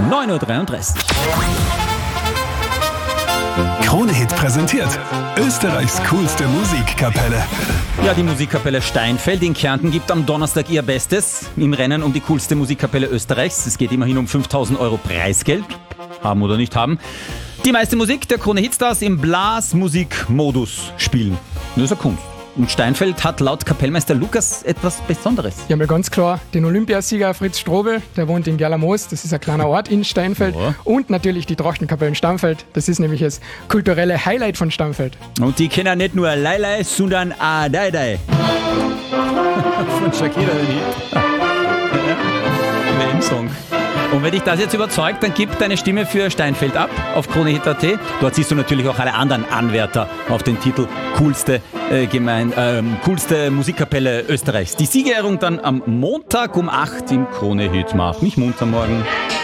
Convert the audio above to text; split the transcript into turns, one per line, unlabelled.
9:33 Uhr.
Krone-Hit präsentiert Österreichs coolste Musikkapelle.
Ja, die Musikkapelle Steinfeld in Kärnten gibt am Donnerstag ihr Bestes im Rennen um die coolste Musikkapelle Österreichs. Es geht immerhin um 5.000 Euro Preisgeld. Haben oder nicht haben. Die meiste Musik der Krone-Hitstars im Blasmusikmodus spielen. Das ist eine Kunst. Und Steinfeld hat laut Kapellmeister Lukas etwas Besonderes.
Ja, mal ganz klar, den Olympiasieger Fritz Strobel, der wohnt in Gerlermoos, das ist ein kleiner Ort in Steinfeld.
Ja.
Und natürlich die Trochtenkapellen Stamfeld, das ist nämlich das kulturelle Highlight von Stamfeld.
Und die kennen nicht nur Leilei, sondern auch Dai. Von Shakira. WM-Song. Und wenn dich das jetzt überzeugt, dann gib deine Stimme für Steinfeld ab auf KroneHit.at. Dort siehst du natürlich auch alle anderen Anwärter auf den Titel coolste Musikkapelle Österreichs. Die Siegerehrung dann am Montag um 8 im KroneHit. Mach mich munter morgen.